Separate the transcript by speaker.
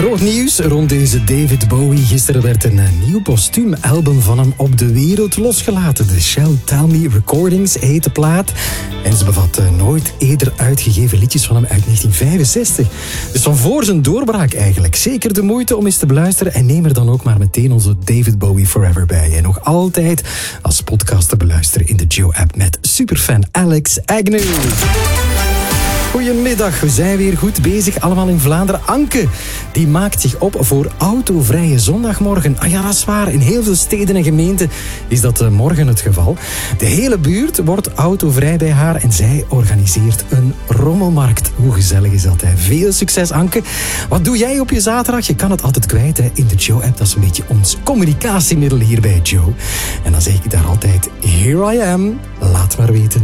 Speaker 1: Groot nieuws rond deze David Bowie. Gisteren werd een nieuw postuumalbum van hem op de wereld losgelaten. De Shall Tell Me Recordings heet de plaat. En ze bevat nooit eerder uitgegeven liedjes van hem uit 1965. Dus van voor zijn doorbraak eigenlijk. Zeker de moeite om eens te beluisteren. En neem er dan ook maar meteen onze David Bowie Forever bij. En nog altijd als podcast te beluisteren in de Joe-app met superfan Alex Agnew. Goedemiddag, we zijn weer goed bezig, allemaal in Vlaanderen. Anke, die maakt zich op voor autovrije zondagmorgen. Ah ja, dat is waar. In heel veel steden en gemeenten is dat morgen het geval. De hele buurt wordt autovrij bij haar en zij organiseert een rommelmarkt. Hoe gezellig is dat, hè? Veel succes, Anke. Wat doe jij op je zaterdag? Je kan het altijd kwijt, hè, in de Joe-app. Dat is een beetje ons communicatiemiddel hier bij Joe. En dan zeg ik daar altijd, here I am. Laat maar weten.